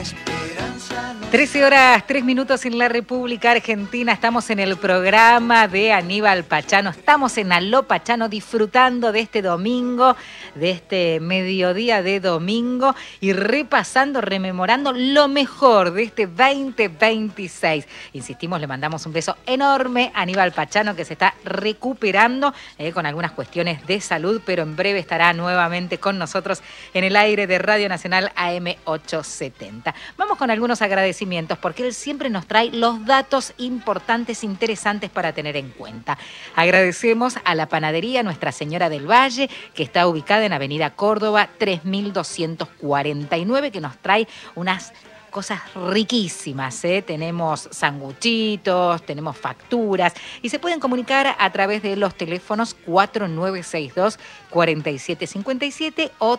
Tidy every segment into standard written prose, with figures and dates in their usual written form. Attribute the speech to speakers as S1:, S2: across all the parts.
S1: 13 horas, 3 minutos en la República Argentina. Estamos en el programa de Aníbal Pachano. Estamos en Aló Pachano disfrutando de este domingo, de este mediodía de domingo y repasando, rememorando lo mejor de este 2026. Insistimos, le mandamos un beso enorme a Aníbal Pachano, que se está recuperando con algunas cuestiones de salud, pero en breve estará nuevamente con nosotros en el aire de Radio Nacional AM 870. Vamos con algunos agradecimientos, porque él siempre nos trae los datos importantes, interesantes para tener en cuenta. Agradecemos a la panadería Nuestra Señora del Valle, que está ubicada en Avenida Córdoba 3249, que nos trae unas cosas riquísimas, Tenemos sanguchitos, tenemos facturas y se pueden comunicar a través de los teléfonos 4962-4757 o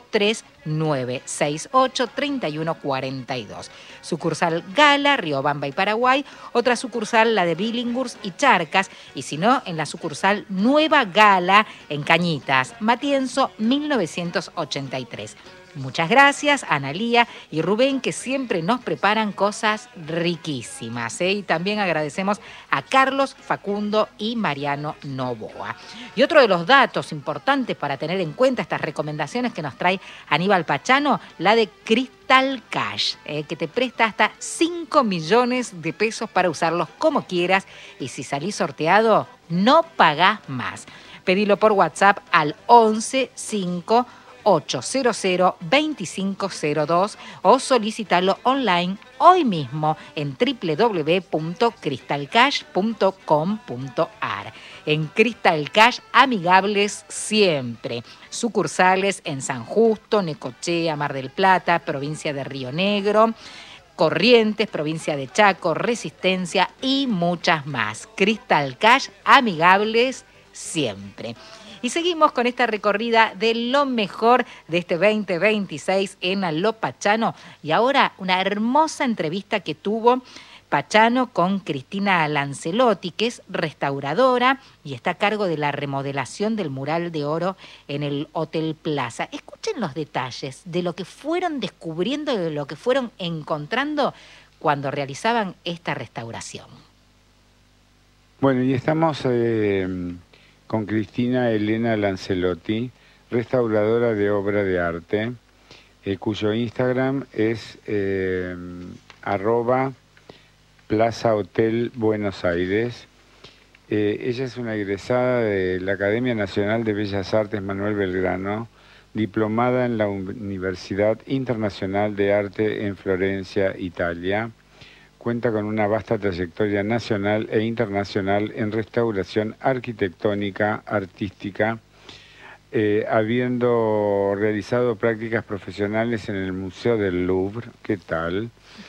S1: 3968-3142. Sucursal Gala, Riobamba y Paraguay, otra sucursal la de Billinghurst y Charcas, y si no, en la sucursal Nueva Gala en Cañitas, Matienzo 1983. Muchas gracias a Analía y Rubén, que siempre nos preparan cosas riquísimas, Y también agradecemos a Carlos, Facundo y Mariano Novoa. Y otro de los datos importantes para tener en cuenta, estas recomendaciones que nos trae Aníbal Pachano, la de Crystal Cash, que te presta hasta 5 millones de pesos para usarlos como quieras, y si salís sorteado, no pagás más. Pedilo por WhatsApp al 11 800-2502 o solicitarlo online hoy mismo en www.crystalcash.com.ar. En Crystal Cash, amigables siempre. Sucursales en San Justo, Necochea, Mar del Plata, provincia de Río Negro, Corrientes, provincia de Chaco, Resistencia y muchas más. Crystal Cash, amigables siempre. Y seguimos con esta recorrida de lo mejor de este 2026 en Aló Pachano. Y ahora una hermosa entrevista que tuvo Pachano con Cristina Lancelotti, que es restauradora y está a cargo de la remodelación del mural de oro en el Hotel Plaza. Escuchen los detalles de lo que fueron descubriendo, de lo que fueron encontrando cuando realizaban esta restauración.
S2: Bueno, y estamos con Cristina Elena Lancelotti, restauradora de obra de arte, cuyo Instagram es @Plaza Hotel Buenos Aires. Ella es una egresada de la Academia Nacional de Bellas Artes Manuel Belgrano, diplomada en la Universidad Internacional de Arte en Florencia, Italia. Cuenta con una vasta trayectoria nacional e internacional en restauración arquitectónica, artística, habiendo realizado prácticas profesionales en el Museo del Louvre. ¿Qué tal?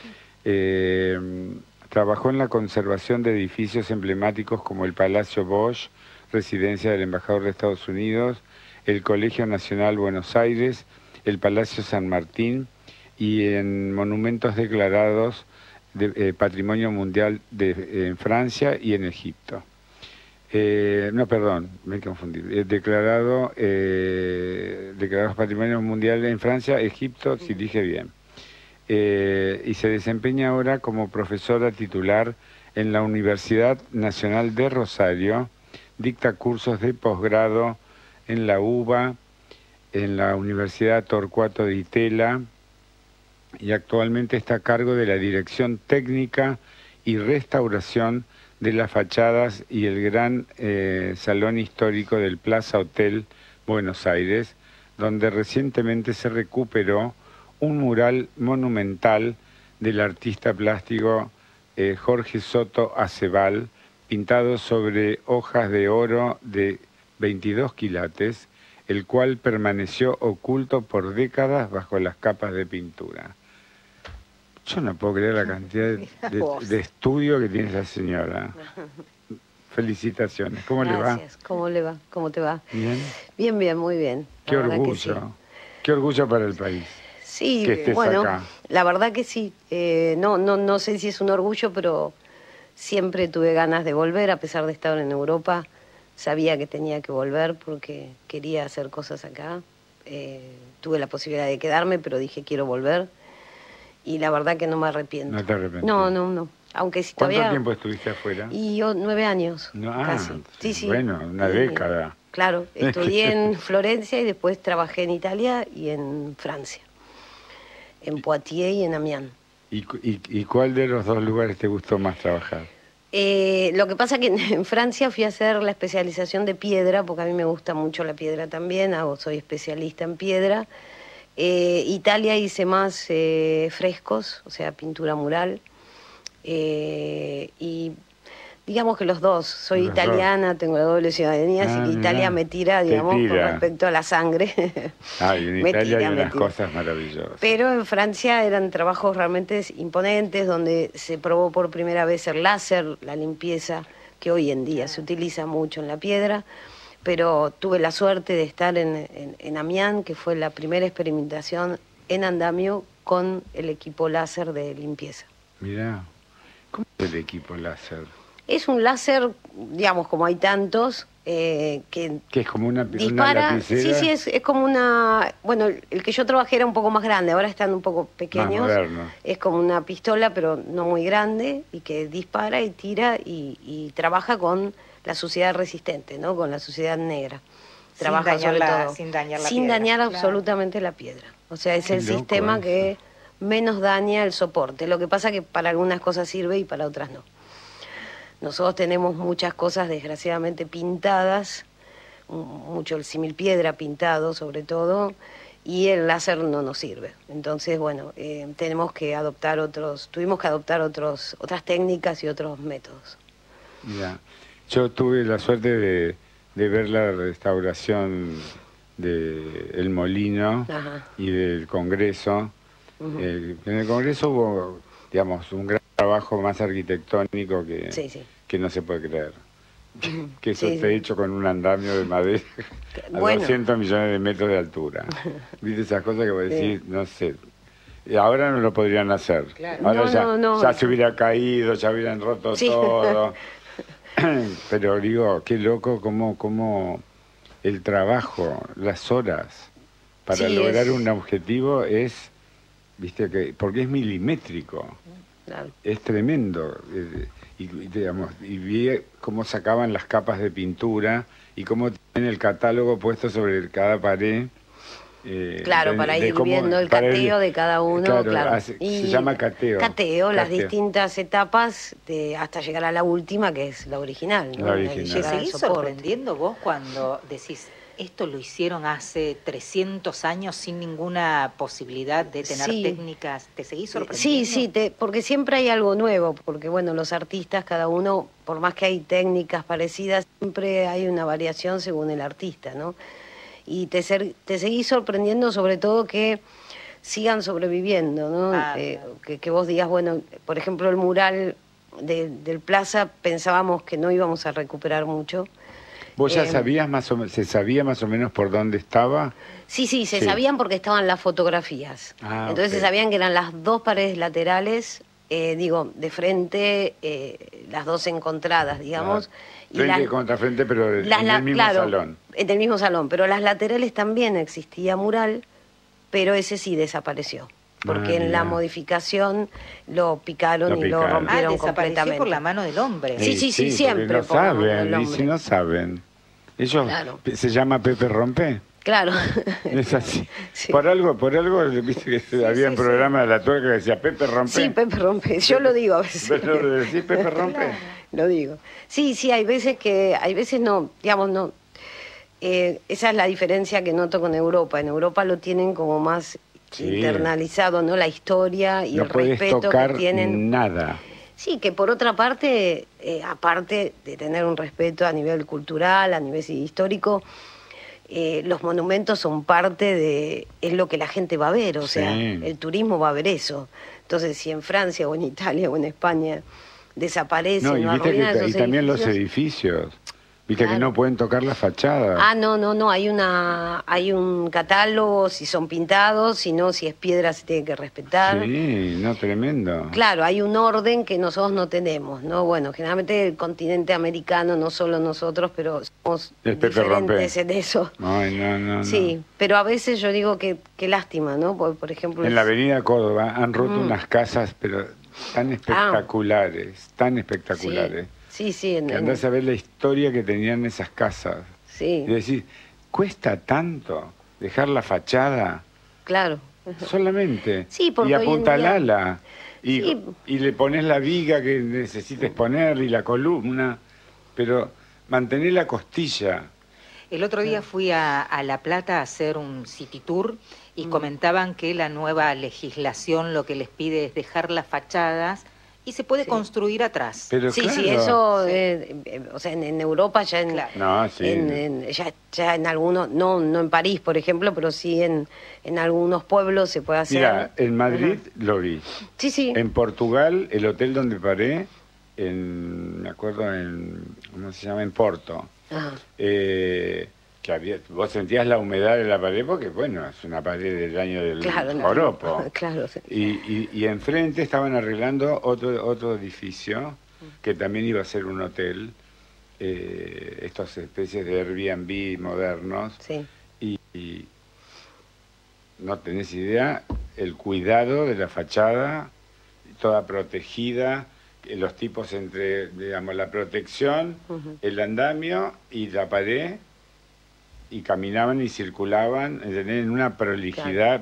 S2: Trabajó en la conservación de edificios emblemáticos como el Palacio Bosch, residencia del embajador de Estados Unidos, el Colegio Nacional Buenos Aires, el Palacio San Martín, y en monumentos declarados de Patrimonio Mundial en Francia y en Egipto. No, perdón, me confundí. Declarados Patrimonio Mundial en Francia, Egipto, si dije bien. Y se desempeña ahora como profesora titular en la Universidad Nacional de Rosario, dicta cursos de posgrado en la UBA, en la Universidad Torcuato de Itela, y actualmente está a cargo de la dirección técnica y restauración de las fachadas y el gran salón histórico del Plaza Hotel Buenos Aires, donde recientemente se recuperó un mural monumental del artista plástico Jorge Soto Acebal, pintado sobre hojas de oro de 22 quilates, el cual permaneció oculto por décadas bajo las capas de pintura. Yo no puedo creer la cantidad de estudio que tiene esa señora. Felicitaciones. ¿Cómo le va?
S3: Gracias. ¿Cómo le va? ¿Cómo te va?
S2: Bien.
S3: Bien, bien, muy bien.
S2: Qué orgullo. Sí. Qué orgullo para el país.
S3: Sí,
S2: que estés
S3: bueno,
S2: acá.
S3: La verdad que sí. No sé si es un orgullo, pero siempre tuve ganas de volver, a pesar de estar en Europa. Sabía que tenía que volver porque quería hacer cosas acá. Tuve la posibilidad de quedarme, pero dije quiero volver. y la verdad que no me arrepiento.
S2: ¿No te arrepentís?
S3: No. Aunque si
S2: ¿Cuánto
S3: todavía...
S2: tiempo estuviste afuera?
S3: Y yo 9 años,
S2: No,
S3: casi. Sí.
S2: Bueno, una década.
S3: Claro, estudié en Florencia y después trabajé en Italia y en Francia, en Poitiers y en Amiens.
S2: ¿Y cuál de los dos lugares te gustó más trabajar?
S3: Lo que pasa que en Francia fui a hacer la especialización de piedra, porque a mí me gusta mucho la piedra también, soy especialista en piedra. Italia hice más frescos, o sea, pintura mural. Y digamos que los dos, soy italiana, tengo la doble ciudadanía, así que Italia me tira, digamos, con respecto a la sangre.
S2: Y en Italia hay unas cosas maravillosas.
S3: Pero en Francia eran trabajos realmente imponentes, donde se probó por primera vez el láser, la limpieza, que hoy en día se utiliza mucho en la piedra. Pero tuve la suerte de estar en Amiens, que fue la primera experimentación en andamio con el equipo láser de limpieza.
S2: Mirá, ¿cómo es el equipo láser?
S3: Es un láser, digamos, como hay tantos, que
S2: es como una
S3: dispara.
S2: Una lapicera.
S3: Sí, es como una... Bueno, el que yo trabajé era un poco más grande, ahora están un poco pequeños.
S2: Más moderno.
S3: Es como una pistola, pero no muy grande, y que dispara y tira y trabaja con la suciedad resistente, ¿no? Con la suciedad negra. Trabaja
S1: Sin dañar la
S3: sin
S1: piedra.
S3: dañar absolutamente la piedra. O sea, es el sistema que menos daña el soporte. Lo que pasa que para algunas cosas sirve y para otras no. Nosotros tenemos muchas cosas desgraciadamente pintadas, mucho el símil piedra pintado sobre todo, y el láser no nos sirve. Entonces, bueno, tuvimos que adoptar otras técnicas y otros métodos.
S2: Mira, yo tuve la suerte de ver la restauración del Molino.
S3: Ajá.
S2: Y del Congreso. En el Congreso hubo, digamos, un gran trabajo más arquitectónico que no se puede creer. Que eso esté hecho con un andamio de madera a 200 millones de metros de altura. ¿Viste esas cosas que vos decís? No sé. Y ahora no lo podrían hacer. Claro. Ahora ya se hubiera caído, ya hubieran roto todo. Pero digo, qué loco cómo el trabajo, las horas para lograr un objetivo es, viste, porque es milimétrico. Claro. Es tremendo. Y vi cómo sacaban las capas de pintura y cómo tienen el catálogo puesto sobre cada pared.
S3: Claro, para ir viendo el cateo de cada uno. Claro.
S2: Se llama cateo.
S3: Cateo, las distintas etapas hasta llegar a la última, que es la original, ¿no?
S2: La original.
S1: ¿Te seguís sorprendiendo vos cuando decís, esto lo hicieron hace 300 años sin ninguna posibilidad de tener técnicas? ¿Te seguís sorprendiendo?
S3: Sí, porque siempre hay algo nuevo, porque bueno, los artistas, cada uno, por más que hay técnicas parecidas, siempre hay una variación según el artista, ¿no? Y te seguís sorprendiendo, sobre todo que sigan sobreviviendo, ¿no? Claro. Que vos digas, bueno, por ejemplo, el mural del Plaza, pensábamos que no íbamos a recuperar mucho.
S2: ¿Vos ya sabías se sabía más o menos por dónde estaba?
S3: Sí, se sabían porque estaban las fotografías. Entonces se sabían que eran las dos paredes laterales, de frente, las dos encontradas, digamos.
S2: Frente contra frente, pero en el mismo salón.
S3: En el mismo salón, pero las laterales también existía mural, pero ese sí desapareció. Porque en la modificación lo picaron y lo rompieron completamente.
S1: Por la mano del hombre.
S3: Sí, siempre.
S2: No saben, y si no saben. Ellos, ¿se llama Pepe Rompe?
S3: Claro.
S2: Es así. Sí. Por algo, viste que había un programa de La Tuerca que decía Pepe Rompe.
S3: Sí, Pepe Rompe. Yo lo digo a veces.
S2: ¿Pero lo decís Pepe Rompe? Claro.
S3: Lo digo. Sí, hay veces no, digamos, no. Esa es la diferencia que noto con Europa. En Europa lo tienen como más internalizado, ¿no? La historia y el respeto que tienen.
S2: Nada.
S3: Sí, que por otra parte, aparte de tener un respeto a nivel cultural, a nivel histórico, los monumentos son parte es lo que la gente va a ver, o sea, el turismo va a ver eso. Entonces, si en Francia o en Italia o en España desaparecen o arruinan esos
S2: y también los edificios. Viste
S3: Claro.
S2: que no pueden tocar la fachada.
S3: Ah, no, hay un catálogo si son pintados, si no, si es piedra se tiene que respetar.
S2: Sí, no, tremendo.
S3: Claro, hay un orden que nosotros no tenemos, ¿no? Bueno, generalmente el continente americano, no solo nosotros, pero somos
S2: El Pepe
S3: diferentes
S2: Rompé.
S3: en eso.
S2: Ay, no.
S3: Sí, pero a veces yo digo que qué lástima, ¿no? Por ejemplo,
S2: En la avenida Córdoba han roto unas casas, pero tan espectaculares, tan espectaculares.
S3: sí,
S2: Que andás a ver la historia que tenían esas casas.
S3: sí,
S2: Y decís, ¿cuesta tanto dejar la fachada?
S3: claro.
S2: Solamente.
S3: Sí, porque
S2: y
S3: hoy en
S2: apuntalala. Y,
S3: Sí.
S2: y le pones la viga que necesites poner y la columna. Pero mantener la costilla.
S1: El otro día fui a La Plata a hacer un city tour y comentaban que la nueva legislación lo que les pide es dejar las fachadas y se puede construir atrás.
S2: Pero
S3: Sí,
S2: claro.
S3: sí, eso, o sea, en Europa ya
S1: Claro.
S2: No, sí.
S3: ya en algunos, no en París, por ejemplo, pero sí en algunos pueblos se puede hacer.
S2: Mira, en Madrid lo vi.
S3: Sí, sí.
S2: En Portugal, el hotel donde paré, me acuerdo, ¿cómo se llama? En Porto.
S3: Ajá.
S2: Que vos sentías la humedad de la pared porque, bueno, es una pared del año del
S3: Claro,
S2: joropo.
S3: claro, sí.
S2: Y enfrente estaban arreglando otro edificio que también iba a ser un hotel, estas especies de Airbnb modernos.
S3: Sí.
S2: Y no tenés idea el cuidado de la fachada, toda protegida, los tipos entre, digamos, la protección, el andamio y la pared, y caminaban y circulaban, ¿entendés? En una prolijidad.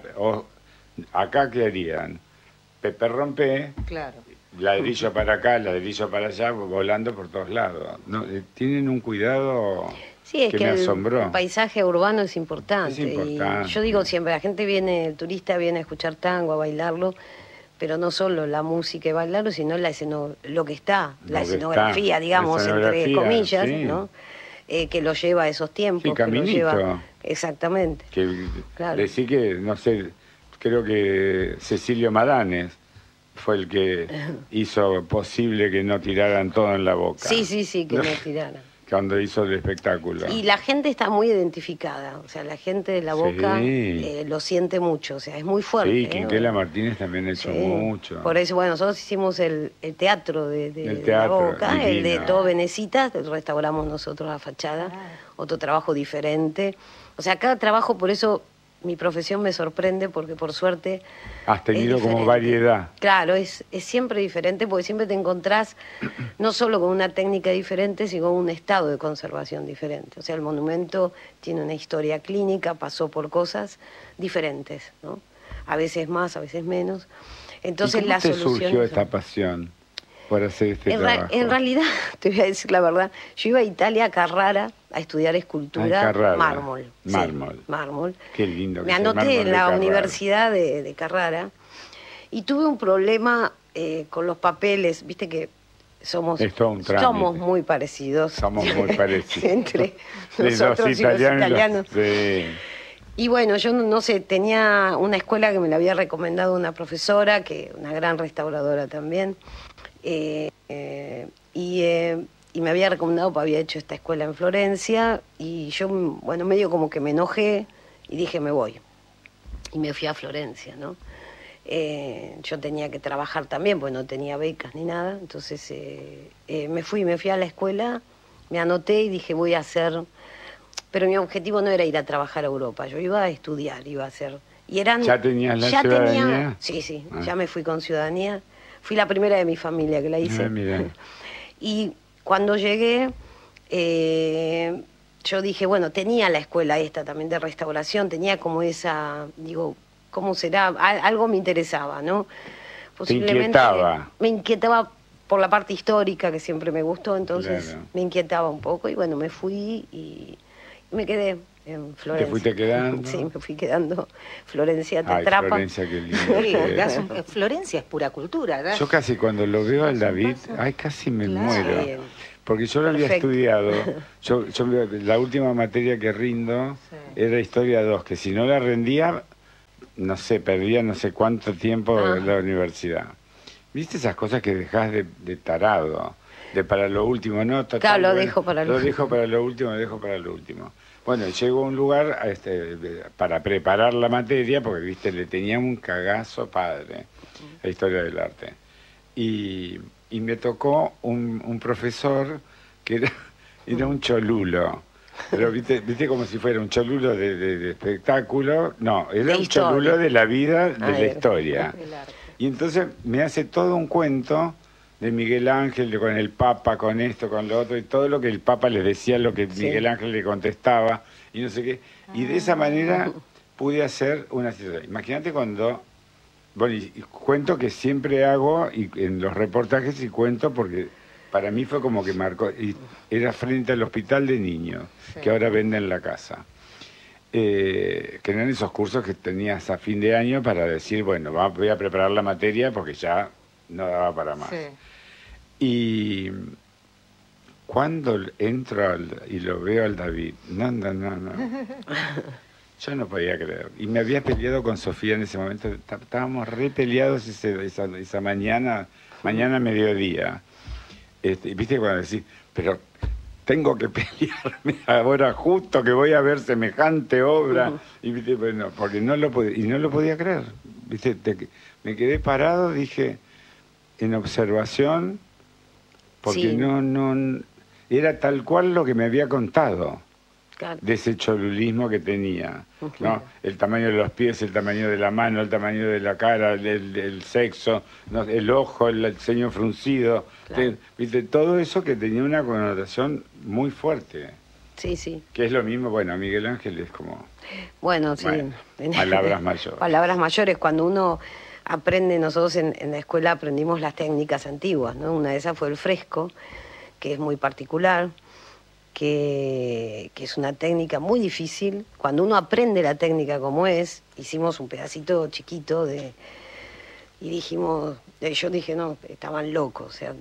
S2: Acá, ¿qué harían? Pepe Rompé,
S1: Claro.
S2: ladrillo para acá, ladrillo para allá, volando por todos lados. No, tienen un cuidado
S3: Sí, es
S2: que
S3: que
S2: me
S3: el
S2: asombró.
S3: paisaje urbano es importante.
S2: Es importante.
S3: Y yo digo siempre, la gente viene, el turista viene a escuchar tango, a bailarlo, pero no solo la música y bailarlo, sino lo que está, la
S2: Lo que
S3: escenografía,
S2: está,
S3: digamos,
S2: la
S3: entre
S2: escenografía,
S3: comillas,
S2: sí.
S3: ¿no? Que lo lleva a esos tiempos.
S2: Sí,
S3: que lo
S2: Caminito.
S3: lleva, exactamente.
S2: Que
S3: Claro.
S2: decí que, no sé, creo que Cecilio Madanes fue el que hizo posible que no tiraran todo en la boca.
S3: Sí, que no tiraran.
S2: Cuando hizo el espectáculo.
S3: Y la gente está muy identificada, o sea, la gente de La Boca
S2: Sí.
S3: lo siente mucho, o sea, es muy fuerte.
S2: Sí, Quinquela Martínez también ha hecho
S3: Sí.
S2: mucho.
S3: Por eso, bueno, nosotros hicimos el teatro de
S2: El
S3: La
S2: teatro,
S3: Boca, el de
S2: divino.
S3: Todo Venecita, restauramos nosotros la fachada, otro trabajo diferente. O sea, cada trabajo, por eso mi profesión me sorprende, porque por suerte...
S2: Has tenido
S3: es
S2: como
S3: diferente.
S2: variedad.
S3: Claro, es siempre diferente, porque siempre te encontrás no solo con una técnica diferente, sino con un estado de conservación diferente. O sea, el monumento tiene una historia clínica, pasó por cosas diferentes, ¿no? A veces más, a veces menos. Entonces,
S2: ¿Y cómo
S3: la
S2: te
S3: solución...
S2: surgió esta pasión por hacer este trabajo?
S3: En realidad, te voy a decir la verdad, yo iba a Italia, a Carrara, a estudiar escultura,
S2: Ah, Carrara.
S3: mármol. Sí,
S2: Mármol.
S3: mármol.
S2: Qué lindo que
S3: Me
S2: es el mármol
S3: anoté en
S2: de
S3: la
S2: Carrara.
S3: Universidad de Carrara y tuve un problema con los papeles, viste que somos muy parecidos.
S2: Somos muy parecidos.
S3: Entre
S2: De
S3: nosotros
S2: los
S3: y los
S2: italianos.
S3: italianos.
S2: Sí.
S3: Y bueno, yo no sé, tenía una escuela que me la había recomendado una profesora, una gran restauradora también, y me había recomendado, porque había hecho esta escuela en Florencia, y yo, bueno, medio como que me enojé y dije, me voy. Y me fui a Florencia, ¿no? Yo tenía que trabajar también, porque no tenía becas ni nada, entonces me fui a la escuela, me anoté y dije, voy a hacer... Pero mi objetivo no era ir a trabajar a Europa, yo iba a estudiar, iba a hacer... Y eran,
S2: ¿Ya tenías la ciudadanía?
S3: Sí, ya me fui con ciudadanía. Fui la primera de mi familia que la hice.
S2: Mira.
S3: Y cuando llegué, yo dije, bueno, tenía la escuela esta también de restauración, tenía como esa, digo, ¿cómo será? Algo me interesaba, ¿no? Posiblemente me inquietaba por la parte histórica, que siempre me gustó, entonces
S2: Claro.
S3: me inquietaba un poco, y bueno, me fui y me quedé en Florencia.
S2: ¿Te fuiste quedando?
S3: Sí, me fui quedando. Florencia te
S2: Ay,
S3: atrapa.
S2: Florencia, qué lindo.
S1: Sí,
S2: que es.
S1: Florencia es pura cultura.
S2: Yo casi cuando lo veo al David, ay, casi me
S1: Claro.
S2: muero.
S3: Sí.
S2: Porque yo lo había
S3: Perfecto.
S2: estudiado. La última materia que rindo era Historia 2, que si no la rendía, no sé, perdía no sé cuánto tiempo en la universidad. ¿Viste esas cosas que dejás de tarado? para lo último, ¿no? Total,
S3: Claro, lo
S2: bueno,
S3: dejo para lo
S2: Lo dejo para lo último, lo dejo para lo último. Bueno, llego a un lugar para preparar la materia, porque, viste, le tenía un cagazo padre la historia del arte. Y me tocó un profesor que era un cholulo. Pero viste como si fuera un cholulo de espectáculo. No, era un cholulo de la vida, de la historia. Y entonces me hace todo un cuento de Miguel Ángel, con el Papa, con esto, con lo otro, y todo lo que el Papa le decía, lo que Miguel Ángel le contestaba, y no sé qué. Y de esa manera pude hacer una situación. Imagínate cuando... Bueno, y cuento que siempre hago, y en los reportajes y cuento, porque para mí fue como que marcó, y era frente al hospital de niños, que ahora venden la casa. Que eran esos cursos que tenías a fin de año para decir, bueno, voy a preparar la materia porque ya no daba para más. Y cuando entro y lo veo al David, no. Yo no podía creer. Y me había peleado con Sofía en ese momento. Estábamos re peleados esa mañana mediodía. Y viste cuando decís, pero tengo que pelearme ahora justo que voy a ver semejante obra. Y viste, bueno, porque no lo podía creer. Viste, me quedé parado, dije, en observación, porque no era tal cual lo que me había contado. Claro. De ese cholulismo que tenía, ¿no? El tamaño de los pies, el tamaño de la mano, el tamaño de la cara, el sexo, ¿no? El ojo, el ceño fruncido, claro. ¿Viste? Todo eso que tenía una connotación muy fuerte.
S3: Sí.
S2: Que es lo mismo, bueno, Miguel Ángel es como...
S3: Bueno, sí.
S2: Bueno, palabras mayores.
S3: Palabras mayores, cuando uno aprende, nosotros en la escuela aprendimos las técnicas antiguas, ¿no? Una de esas fue el fresco, que es muy particular. Que es una técnica muy difícil. Cuando uno aprende la técnica como es, hicimos un pedacito chiquito y dijimos, yo dije, no, estaban locos, o sea,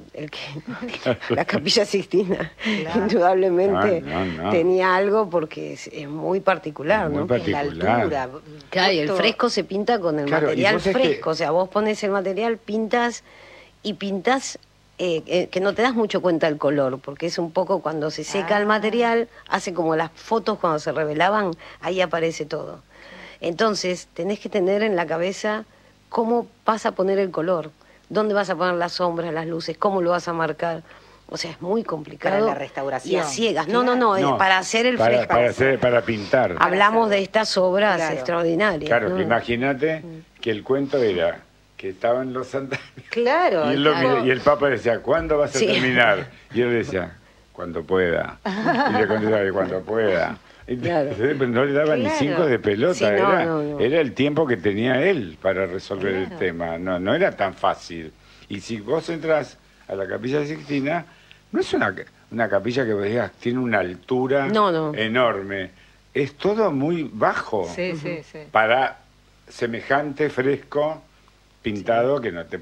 S3: la Capilla Sixtina indudablemente tenía algo porque es muy particular,
S2: muy
S3: ¿no?
S2: particular.
S3: La altura. Claro, y el fresco se pinta con el material fresco, o sea, vos pones el material, pintas y pintas. Que no te das mucho cuenta del color, porque es un poco cuando se seca el material, hace como las fotos cuando se revelaban, ahí aparece todo. Entonces, tenés que tener en la cabeza cómo vas a poner el color, dónde vas a poner las sombras, las luces, cómo lo vas a marcar. O sea, es muy complicado.
S1: Para la restauración.
S3: Y a ciegas. No, para hacer el fresco.
S2: Para pintar.
S3: Hablamos de estas obras extraordinarias.
S2: Claro,
S3: ¿no?
S2: Que imagínate que el cuento era... que estaban los andamios.
S1: Claro.
S2: Y el Papa decía, ¿cuándo vas a terminar? Y él decía, cuando pueda. Y le contestaba, cuando pueda. Y no le daba ni 5 de pelota. Era el tiempo que tenía él para resolver el tema. No era tan fácil. Y si vos entras a la Capilla Sixtina, no es una capilla que vos digas, tiene una altura enorme. Es todo muy bajo.
S1: Sí.
S2: Para semejante fresco pintado que no te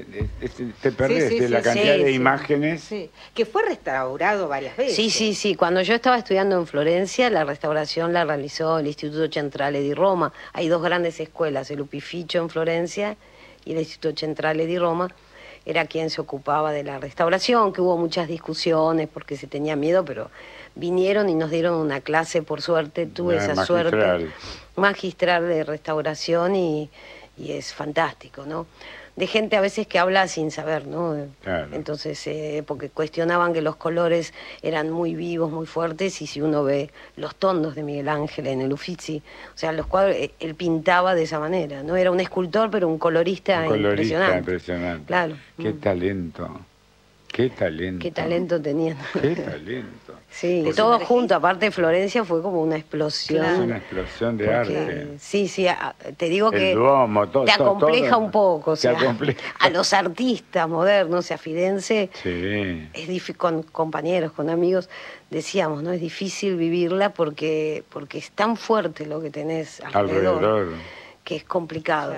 S2: perdés de la cantidad de imágenes.
S1: Sí, que fue restaurado varias veces.
S3: Sí. Cuando yo estaba estudiando en Florencia, la restauración la realizó el Istituto Centrale di Roma. Hay dos grandes escuelas, el Upificio en Florencia y el Istituto Centrale di Roma. Era quien se ocupaba de la restauración, que hubo muchas discusiones porque se tenía miedo, pero vinieron y nos dieron una clase, por suerte, tuve esa suerte magistral de restauración y es fantástico, ¿no? De gente a veces que habla sin saber, ¿no? Claro. Entonces, porque cuestionaban que los colores eran muy vivos, muy fuertes, y si uno ve los tondos de Miguel Ángel en el Uffizi, o sea, los cuadros, él pintaba de esa manera, ¿no? Era un escultor, pero un colorista impresionante. Claro.
S2: Qué talento. Qué talento.
S3: Qué talento tenían.
S2: Qué talento.
S3: Sí, todo junto, aparte de Florencia fue como una explosión.
S2: Es una explosión de arte.
S3: Sí, te digo que
S2: el Duomo,
S3: te acompleja un poco, o sea,
S2: acompleja.
S3: A los artistas modernos, o sea, Firenze,
S2: es
S3: con compañeros, con amigos, decíamos, ¿no? Es difícil vivirla porque es tan fuerte lo que tenés alrededor. Que es complicado.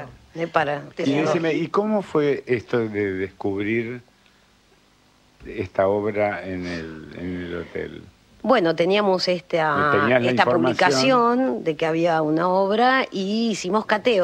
S2: ¿Y cómo fue esto de descubrir esta obra en el hotel?
S3: Bueno, teníamos esta publicación de que había una obra y hicimos cateo.